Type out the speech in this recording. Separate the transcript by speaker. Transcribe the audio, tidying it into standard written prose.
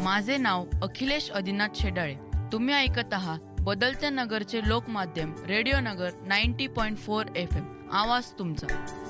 Speaker 1: माझे नाव अखिलेश आदिनाथ शेडाळे. तुम्ही ऐकत आहात बदलत्या नगरचे लोकमाध्यम रेडिओ नगर 90.4 FM. आवाज तुमचा.